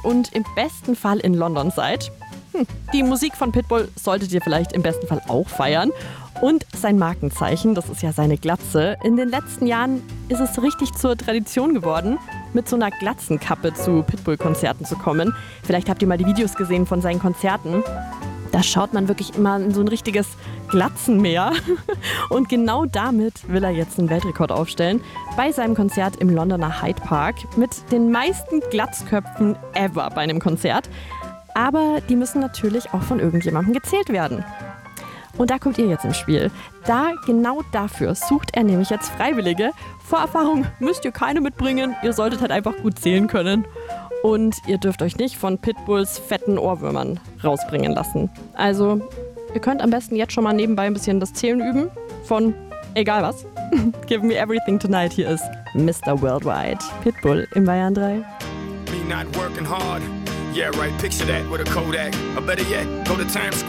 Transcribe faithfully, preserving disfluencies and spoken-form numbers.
und im besten Fall in London seid. Hm, die Musik von Pitbull solltet ihr vielleicht im besten Fall auch feiern. Und sein Markenzeichen, das ist ja seine Glatze. In den letzten Jahren ist es richtig zur Tradition geworden, mit so einer Glatzenkappe zu Pitbull-Konzerten zu kommen. Vielleicht habt ihr mal die Videos gesehen von seinen Konzerten. Da schaut man wirklich immer in so ein richtiges Glatzenmeer. Und genau damit will er jetzt einen Weltrekord aufstellen. Bei seinem Konzert im Londoner Hyde Park mit den meisten Glatzköpfen ever bei einem Konzert. Aber die müssen natürlich auch von irgendjemandem gezählt werden. Und da kommt ihr jetzt ins Spiel. Da, genau dafür sucht er nämlich jetzt Freiwillige. Vorerfahrung müsst ihr keine mitbringen. Ihr solltet halt einfach gut zählen können. Und ihr dürft euch nicht von Pitbulls fetten Ohrwürmern rausbringen lassen. Also, ihr könnt am besten jetzt schon mal nebenbei ein bisschen das Zählen üben. Von egal was. Give me everything tonight. Hier ist Mister Worldwide. Pitbull im Bayern drei. Me not working hard. Yeah, right. Picture that with a Kodak. Or better yet, go to Times Square.